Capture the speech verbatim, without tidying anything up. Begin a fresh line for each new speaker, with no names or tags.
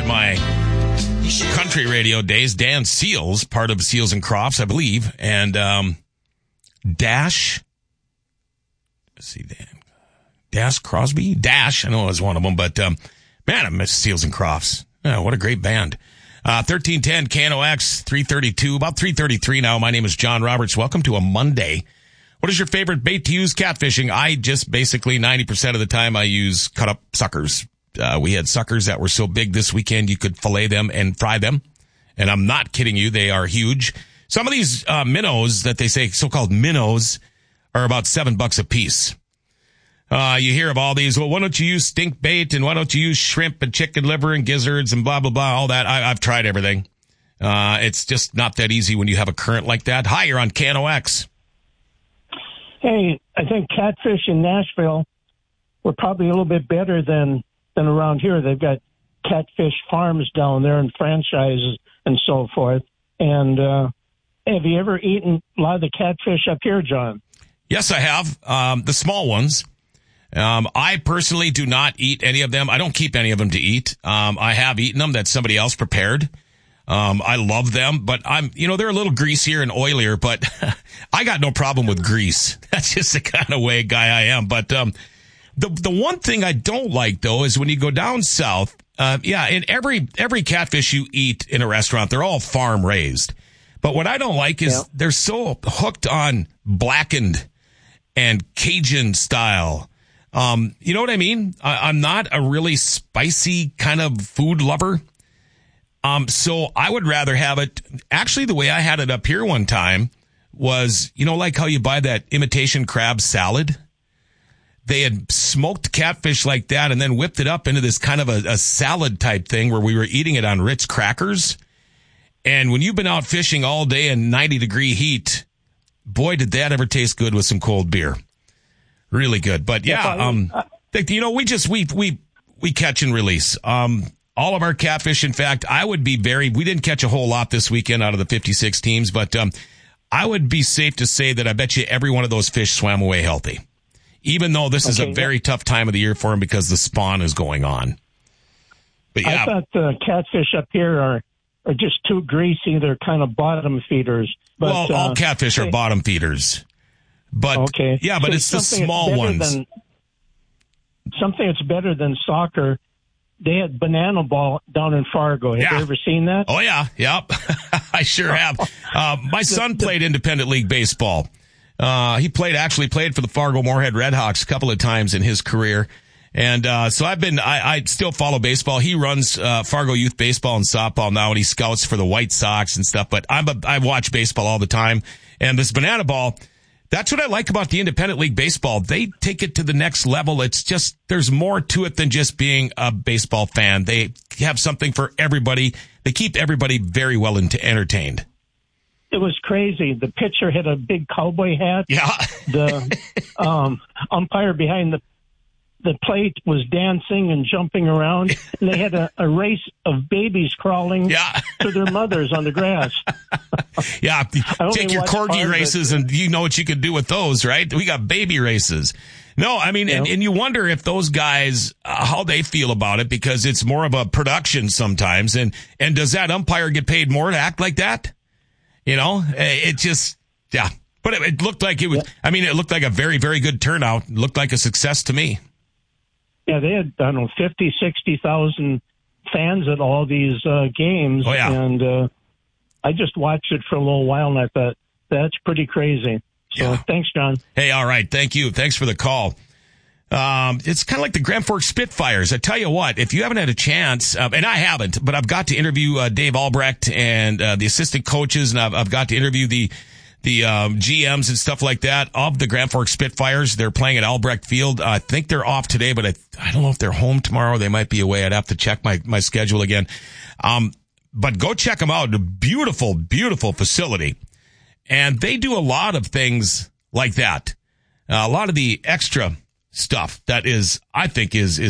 in my country radio days. Dan Seals, part of Seals and Crofts, I believe, and um, Dash. Let's see, Dan. Dash Crosby? Dash, I know it was one of them, but um, man, I miss Seals and Crofts. Oh, what a great band. Uh, thirteen ten K N O X, three thirty-two, about three thirty-three now. My name is John Roberts. Welcome to a Monday. What is your favorite bait to use catfishing? I just basically ninety percent of the time I use cut up suckers. Uh, we had suckers that were so big this weekend you could fillet them and fry them. And I'm not kidding you. They are huge. Some of these uh, minnows that they say so-called minnows are about seven bucks a piece. Uh, you hear of all these, well, why don't you use stink bait and why don't you use shrimp and chicken liver and gizzards and blah, blah, blah, all that. I, I've tried everything. Uh, it's just not that easy when you have a current like that. Hi, you're on K N O X.
Hey, I think catfish in Nashville were probably a little bit better than, than around here. They've got catfish farms down there and franchises and so forth. And uh, have you ever eaten a lot of the catfish up here, John?
Yes, I have. Um, the small ones. Um, I personally do not eat any of them. I don't keep any of them to eat. Um, I have eaten them that somebody else prepared. Um, I love them, but I'm, you know, they're a little greasier and oilier, but I got no problem with grease. That's just the kind of way guy I am. But, um, the, the one thing I don't like though is when you go down south, uh, yeah, in every, every catfish you eat in a restaurant, they're all farm raised. But what I don't like is yeah. they're so hooked on blackened and Cajun style. Um, you know what I mean? I, I'm not a really spicy kind of food lover. Um, so I would rather have it. Actually, the way I had it up here one time was, you know, like how you buy that imitation crab salad. They had smoked catfish like that and then whipped it up into this kind of a, a salad type thing where we were eating it on Ritz crackers. And when you've been out fishing all day in ninety degree heat, boy, did that ever taste good with some cold beer. Really good. But yeah, um, you know, we just, we, we, we catch and release. Um, all of our catfish. In fact, I would be very, we didn't catch a whole lot this weekend out of the fifty-six teams, but, um, I would be safe to say that I bet you every one of those fish swam away healthy, even though this is okay, a very yeah. tough time of the year for them because the spawn is going on. But yeah.
I thought the catfish up here are, are just too greasy. They're kind of bottom feeders. But,
well, all
uh,
catfish are bottom feeders. But
okay.
yeah, but so it's the small ones.
Than, something that's better than soccer. They had banana ball down in Fargo. Have yeah. you ever seen that?
Oh yeah, yep. I sure have. Uh, my son played independent league baseball. Uh, he played actually played for the Fargo Moorhead Redhawks a couple of times in his career, and uh, so I've been. I, I still follow baseball. He runs uh, Fargo youth baseball and softball now, and he scouts for the White Sox and stuff. But I'm a, I watch baseball all the time, and this banana ball. That's what I like about the independent league baseball. They take it to the next level. It's just, there's more to it than just being a baseball fan. They have something for everybody. They keep everybody very well into, entertained.
It was crazy. The pitcher had a big cowboy hat.
Yeah.
The um, umpire behind the the plate was dancing and jumping around. And they had a, a race of babies crawling
yeah.
to their mothers on the grass.
Yeah, take your corgi races and you know what you could do with those, right? We got baby races. No, I mean, yeah. and, and you wonder if those guys, uh, how they feel about it because it's more of a production sometimes. And, and does that umpire get paid more to act like that? You know, it just, yeah. But it, it looked like it was, yeah. I mean, it looked like a very, very good turnout. It looked like a success to me.
Yeah, they had, I don't know, fifty, sixty thousand fans at all these uh, games.
Oh, yeah.
And uh, I just watched it for a little while, and I thought, that's pretty crazy. So yeah. Thanks, John.
Hey, all right. Thank you. Thanks for the call. Um, it's kind of like the Grand Forks Spitfires. I tell you what, if you haven't had a chance, uh, and I haven't, but I've got to interview uh, Dave Albrecht and uh, the assistant coaches, and I've, I've got to interview the the um, G Ms and stuff like that of the Grand Forks Spitfires. They're playing at Albrecht Field. Uh, I think they're off today, but I, I don't know if they're home tomorrow. They might be away. I'd have to check my, my schedule again. Um, but go check them out. A beautiful, beautiful facility. And they do a lot of things like that. Uh, a lot of the extra stuff that is, I think is, is